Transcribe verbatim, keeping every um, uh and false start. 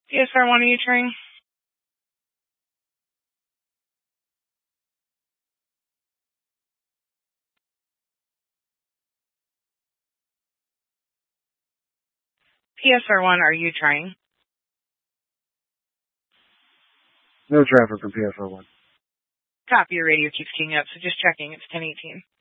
P S R one, are you trying? P S R one, are you trying? No traffic from P S R one. Copy, your radio keeps keying up, so just checking. It's ten eighteen.